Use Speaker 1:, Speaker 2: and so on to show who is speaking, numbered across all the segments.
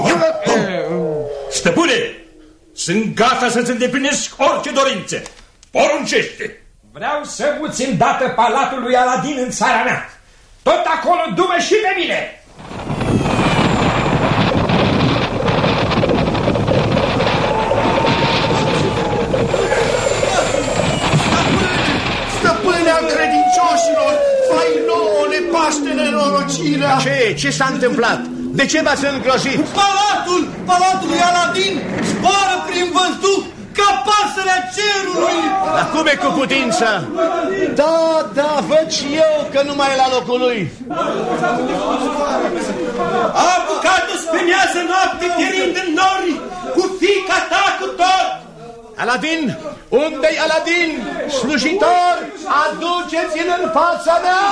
Speaker 1: Stăpâne, sunt gata să-ți îndeplinesc orice dorințe. Poruncește.
Speaker 2: Vreau să muți îndată palatul lui Aladin în țara mea. Tot acolo du-mă și pe mine.
Speaker 3: Stăpâne al credincioșilor, fai nouă nepaște nenorocirea.
Speaker 4: Ce s-a întâmplat? De ce v-ați îngrozit?
Speaker 3: Palatul lui Aladin zboară prin văzduh ca pasărea cerului.
Speaker 4: Dar cum e cu putință? Da, văd și eu că nu mai e la locul lui.
Speaker 3: A apucat-o spre miază noapte, pierind în nori, cu fiica ta, cu tot.
Speaker 4: Aladin! Unde-i Aladin? Slujitor, aduceți-l în fața mea!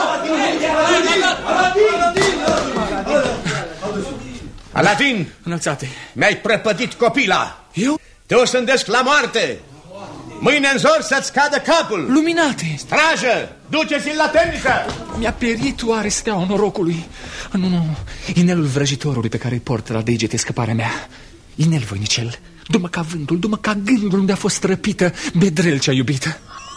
Speaker 4: Aladin!
Speaker 5: Înălțate!
Speaker 4: Mi-ai prăpădit copila!
Speaker 5: Eu?
Speaker 4: Te o sândesc la moarte! Mâine în zor să-ți cadă capul!
Speaker 5: Luminate!
Speaker 4: Strajă! Duceți-l la temniță!
Speaker 5: Mi-a pierit oare steaua norocului? Nu, inelul vrăjitorului pe care îi port la degete scăparea mea. Inel voinicel, du-mă ca vântul, du-mă ca gândul unde a fost răpită Bedrel cea iubită.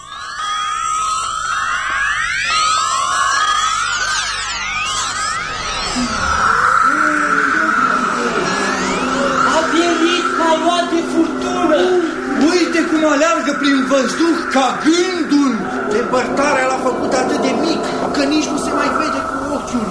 Speaker 3: A pierit ca luat de furtună. Uite cum aleargă prin văzduh ca gândul. Depărtarea l-a făcut atât de mic că nici nu se mai vede cu ochiul.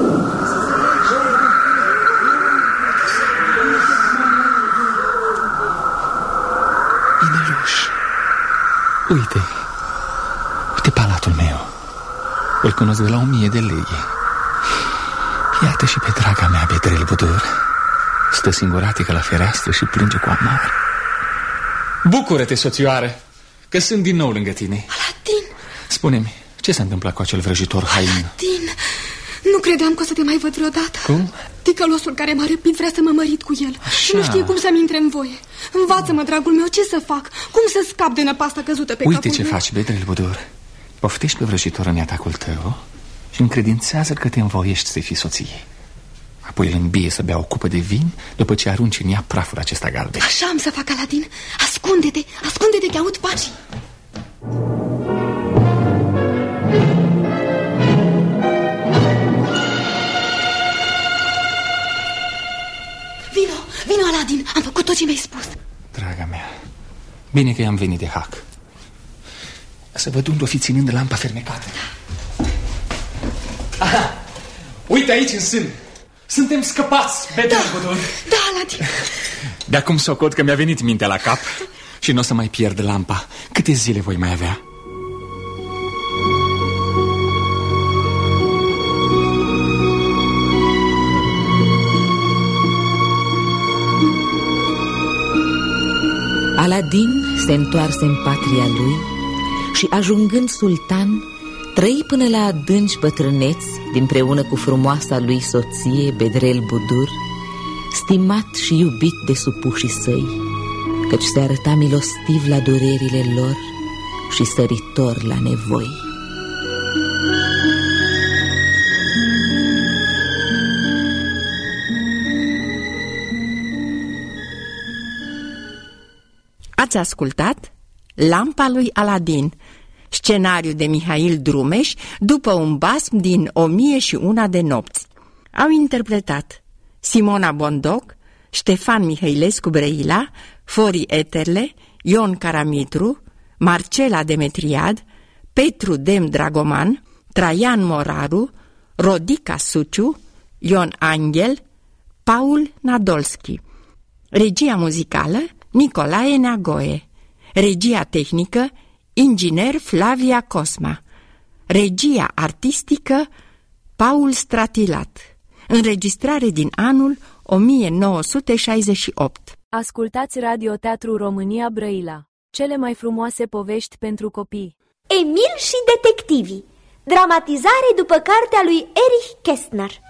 Speaker 5: Uite palatul meu. Îl cunosc de la 1000 de lei. Iată și pe draga mea Bedrel Budur. Stă singuratică la fereastră și plânge cu amar. Bucură-te, soțioară, că sunt din nou lângă tine.
Speaker 6: Aladin!
Speaker 5: Spune-mi, ce s-a întâmplat cu acel vrăjitor hain?
Speaker 6: Aladin! Nu credeam că o să te mai văd vreodată.
Speaker 5: Cum?
Speaker 6: Ticălosul care m-a răpit vrea să mă mărit cu el.
Speaker 5: Așa.
Speaker 6: Și nu știe cum să-mi intre în voie. Învață-mă, dragul meu, ce să fac? Cum să scap de năpasta căzută pe capul meu?
Speaker 5: Uite ce faci, Bedrel Budur. Poftești pe vrăjitor în atacul tău și încredințează că te învoiești să fii soție. Apoi îl îmbie să bea o cupă de vin după ce arunci în ea praful acesta galben.
Speaker 6: Așa am să fac, Aladin. Ascunde-te, ascunde-te că aud pașii. Vino, Aladin, am făcut tot ce mi-ai spus.
Speaker 5: Draga mea, bine că i-am venit de hac. Să văd unde o fi ținând lampa fermecată. Aha, uite aici în sân. Suntem scăpați, Bedrel Budur.
Speaker 6: Da, Aladin.
Speaker 5: De acum socot că mi-a venit mintea la cap și nu o să mai pierd lampa. Câte zile voi mai avea?
Speaker 7: Aladin se întoarse în patria lui și, ajungând sultan, trăi până la adânci bătrâneți dinpreună cu frumoasa lui soție Bedrel Budur, stimat și iubit de supușii săi, căci se arăta milostiv la durerile lor și săritor la nevoi.
Speaker 8: Ați ascultat Lampa lui Aladin, scenariu de Mihail Drumeș, după un basm din 1001 de nopți. Au interpretat Simona Bondoc, Ștefan Mihailescu Brăila, Fori Eterle, Ion Caramitru, Marcela Demetriad, Petru Dem Dragoman, Traian Moraru, Rodica Suciu, Ion Angel, Paul Nadolski. Regia muzicală Nicolae Neagoe. Regia tehnică inginer Flavia Cosma. Regia artistică Paul Stratilat. Înregistrare din anul 1968.
Speaker 9: Ascultați Radioteatru România Brăila. Cele mai frumoase povești pentru copii.
Speaker 10: Emil și detectivii. Dramatizare după cartea lui Erich Kästner.